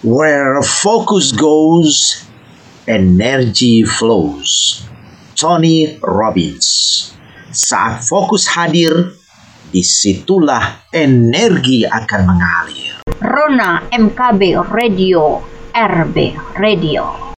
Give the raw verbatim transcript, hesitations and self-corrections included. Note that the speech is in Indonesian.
Where focus goes, energy flows. Tony Robbins. Saat fokus hadir, disitulah energi akan mengalir. Rona M K B Radio, R B Radio.